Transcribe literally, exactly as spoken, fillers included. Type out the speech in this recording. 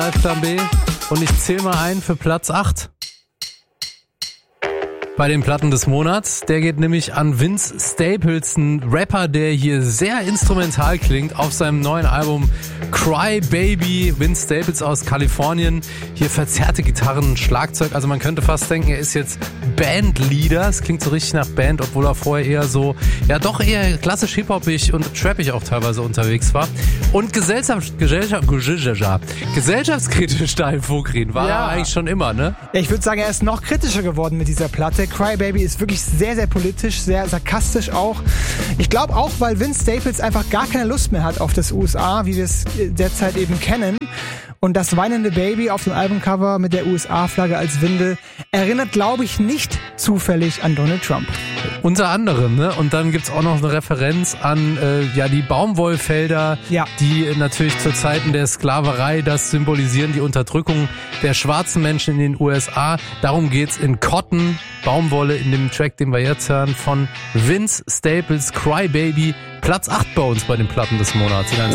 Plan B und ich zähle mal ein für Platz acht. Bei den Platten des Monats. Der geht nämlich an Vince Staples, ein Rapper, der hier sehr instrumental klingt auf seinem neuen Album Cry Baby. Vince Staples aus Kalifornien. Hier verzerrte Gitarren, Schlagzeug. Also man könnte fast denken, er ist jetzt Bandleader. Es klingt so richtig nach Band, obwohl er vorher eher so, ja doch eher klassisch hip-hopig und trappig auch teilweise unterwegs war. Und Gesellschaft, Gesellschaft, gesellschaftskritisch da im Vogrin war Ja. er eigentlich schon immer, ne? Ja, ich würde sagen, er ist noch kritischer geworden mit dieser Platte. Cry Baby ist wirklich sehr, sehr politisch, sehr sarkastisch auch. Ich glaube auch, weil Vince Staples einfach gar keine Lust mehr hat auf das U S A, wie wir es derzeit eben kennen. Und das weinende Baby auf dem Albumcover mit der U S A-Flagge als Windel erinnert, glaube ich, nicht zufällig an Donald Trump. Unter anderem, ne? Und dann gibt's auch noch eine Referenz an äh, ja die Baumwollfelder, Ja. die natürlich zu Zeiten der Sklaverei das symbolisieren, die Unterdrückung der schwarzen Menschen in den U S A. Darum geht's in Cotton, Baumwolle, in dem Track, den wir jetzt hören, von Vince Staples, Cry Baby, Platz acht bei uns bei den Platten des Monats.